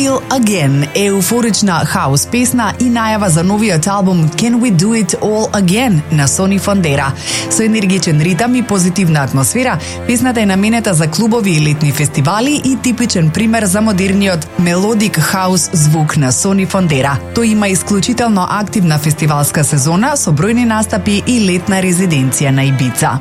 Feel Again е еуфорична хаус песна и најава за новиот албум Can We Do It All Again на Сони Фондера. Со енергичен ритам и позитивна атмосфера, песната е наменета за клубови и летни фестивали и типичен пример за модерниот мелодик хаус звук на Сони Фондера. Тој има исклучително активна фестивалска сезона со бројни настапи и летна резиденција на Ибица.